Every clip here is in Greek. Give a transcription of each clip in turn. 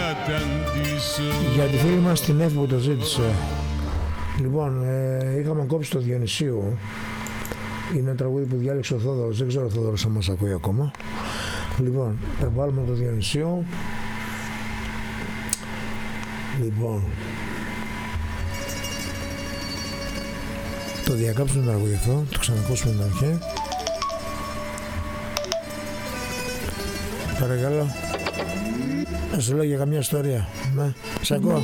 Για τη φίλη μας την Εύη που το ζήτησε. Λοιπόν, είχαμε κόψει το Διονυσίου. Είναι ένα τραγούδι που διάλεξε ο Θόδωρος. Δεν ξέρω ο Θόδωρος αν μας ακούει ακόμα. Λοιπόν, θα βάλουμε το Διονυσίου. Λοιπόν, το διακάψουμε το τραγούδι αυτό. Το ξανακούσουμε την αρχή. Παρακαλώ. Να σου λέω για καμιά ιστορία. Ναι, σ' ακούω.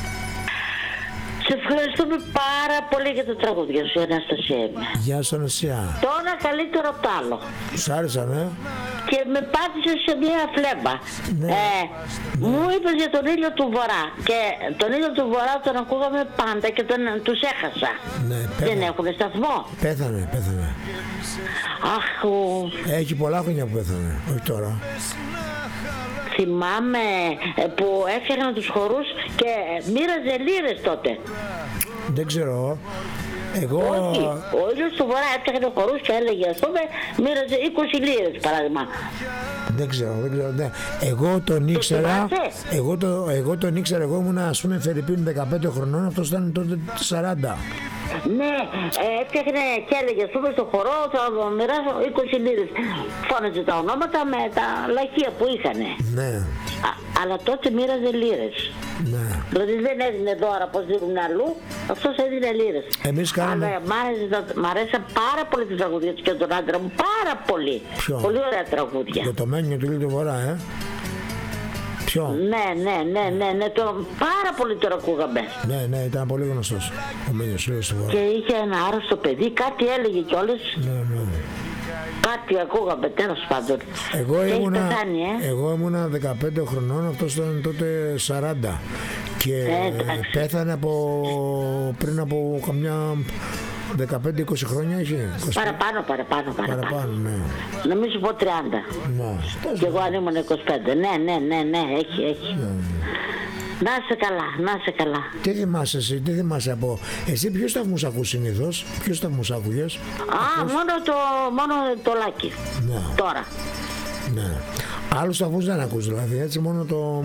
Σε ευχαριστούμε πάρα πολύ για το τραγούδι σου, Αναστασία. Γεια σου, Αναστασία. Το ένα καλύτερο από το άλλο. Σ' άρεσαν, Και με πάτησε σε μια φλέμπα. Ναι. Μου είπες για τον ήλιο του Βορρά. Και τον ήλιο του Βορρά τον ακούγαμε πάντα και τους έχασα. Ναι, δεν έχουν σταθμό. Πέθανε. Αχ, έχει πολλά χρόνια που πέθανε, όχι τώρα. Θυμάμαι που έφτιαχναν τους χορούς και μοίραζε λίρες τότε. Δεν ξέρω. Εγώ... Όχι, ο ήλιος του Βορρά έφτιαχνε χορούς και έλεγε, ας πούμε, μοίραζε 20 λίρες παράδειγμα. Δεν ξέρω. Ναι. Εγώ τον ήξερα. Εγώ τον ήξερα, εγώ ήμουν, ας πούμε, Φερρυπίν 15 χρονών, αυτός ήταν τότε 40. Ναι, έφτιαχνε και έλεγε, ας πούμε, στο χορό θα μοιράσω 20 λίρες. Φώναζε τα ονόματα με τα λαχεία που είχανε. Ναι. Αλλά τότε μοίραζε λίρες. Ναι. Δηλαδή δεν έδινε δώρα πως δίνουν αλλού, αυτός έδινε λίρες. Εμείς κάναμε... Αλλά μ' αρέσαν πάρα πολύ τις τραγούδια του και τον άντρα μου, πάρα πολύ. Ποιο? Πολύ ωραία τραγούδια. Για το Μένιο του Ήλιου του Βορρά, Ποιο? Ναι, πάρα πολύ τώρα ακούγαμε. Ναι, ήταν πολύ γνωστός ο Μένιος του Ήλιου του Βορρά. Και είχε ένα άρρωστο παιδί, κάτι έλεγε κιόλας. Ναι. Κάτι ακούγαμε, τέλος πάντων. Εγώ ήμουνα 15 χρονών, αυτός ήταν τότε 40. Και πέθανε πριν από καμιά 15-20 χρόνια έχει. Παραπάνω, ναι. Νομίζω πω 30. Ναι. Και εγώ αν ήμουν 25. Ναι, έχει. Ναι. Να είσαι καλά. Τι θυμάσαι εσύ, εσύ ποιους σταθμούς ακούς συνήθως, ποιους σταθμούς άκουγες? Μόνο το Λάκη. Ναι. Τώρα. Ναι. Άλλους σταθμούς δεν ακούς δηλαδή, έτσι, μόνο το...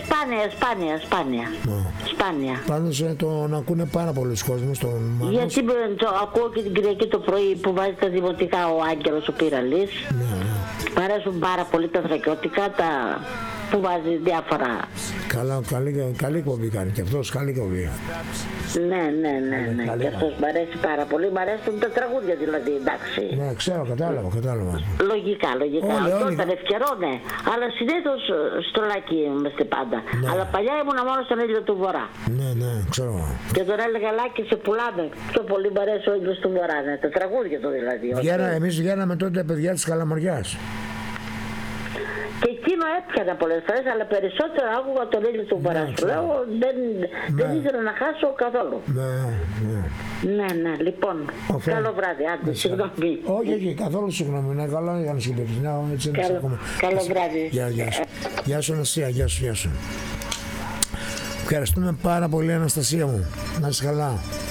Σπάνια. Πάντως τον ακούνε πάρα πολλοί κόσμος, τον Μάνος. Γιατί ακούω και την Κυριακή το πρωί που βάζει τα δημοτικά ο Άγγελος ο Πυραλής. Ναι. Μ' αρέσουν πάρα πολύ τα θρακιώτικα, που βάζει διάφορα. Καλή κομπή κάνει και αυτός, καλή κομπή. Ναι. Και αυτός μ' αρέσει πάρα πολύ. Μ' αρέσουν τα τραγούδια δηλαδή, εντάξει. Ναι, ξέρω, κατάλαβα. Λογικά. Αυτό ήταν ευκαιρό, ναι. Αλλά συνήθως στο Λάκη είμαστε πάντα. Ναι. Αλλά παλιά ήμουνα μόνο στον ήλιο του Βορρά. Ναι, ξέρω. Και τώρα έλεγα Λάκη, σε πουλάμε. Πιο πολύ μ' αρέσει ο ήλιος του Βορρά, ναι. Τα τραγούδια του δηλαδή. Εμείς βγαίναμε τότε παιδιά της Καλαμαριάς. Και εκείνο έπιανα πολλές φορές, αλλά περισσότερο άκουγα τον ήλιο του Βορρά. Δεν ήθελα να χάσω καθόλου. Ναι, λοιπόν. Καλό βράδυ, άντε, συγγνώμη. Όχι, καθόλου συγγνώμη. Είναι καλό για να συμπεριφθεί. Καλό βράδυ. Γεια σου, Αναστασία, γεια σου. Ευχαριστούμε πάρα πολύ, Αναστασία μου. Να είσαι καλά.